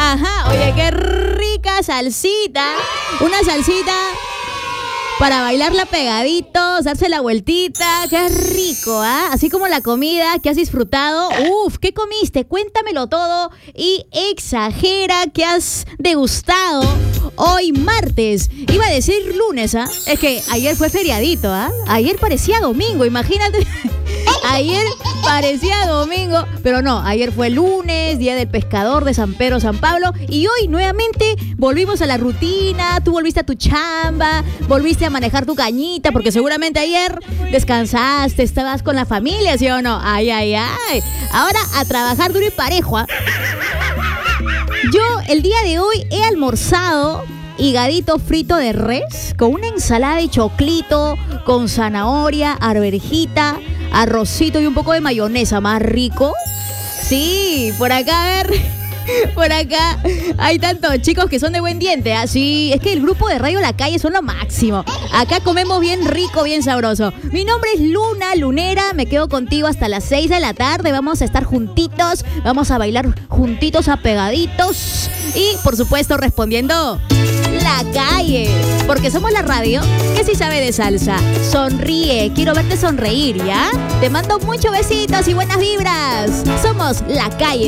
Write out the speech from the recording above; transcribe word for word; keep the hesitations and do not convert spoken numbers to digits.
Ajá, oye, qué rica salsita. Una salsita para bailarla pegadito, darse la vueltita. Qué rico, ¿ah? ¿eh? Así como la comida que has disfrutado. Uf, ¿qué comiste? Cuéntamelo todo y exagera que has degustado hoy martes. Iba a decir lunes, ¿ah? ¿eh? Es que ayer fue feriadito, ¿ah? ¿eh? Ayer parecía domingo, imagínate. Ayer parecía domingo, pero no, ayer fue lunes, Día del Pescador de San Pedro, San Pablo, y hoy nuevamente volvimos a la rutina. Tú volviste a tu chamba, volviste a manejar tu cañita, porque seguramente ayer descansaste, estabas con la familia, ¿sí o no? Ay, ay, ay. Ahora a trabajar duro y parejo, ¿eh? Yo el día de hoy he almorzado higadito frito de res con una ensalada de choclito, con zanahoria, arvejita, arrocito y un poco de mayonesa. Más rico. Sí, por acá, a ver, por acá hay tantos chicos que son de buen diente, así, ¿ah? Es que el grupo de Radio La Calle son lo máximo. Acá comemos bien rico, bien sabroso. Mi nombre es Luna, Lunera, me quedo contigo hasta las seis de la tarde. Vamos a estar juntitos, vamos a bailar juntitos, apegaditos y, por supuesto, respondiendo La Calle, porque somos la radio que sí sabe de salsa. Sonríe, quiero verte sonreír, ¿ya? Te mando muchos besitos y buenas vibras. Somos La Calle.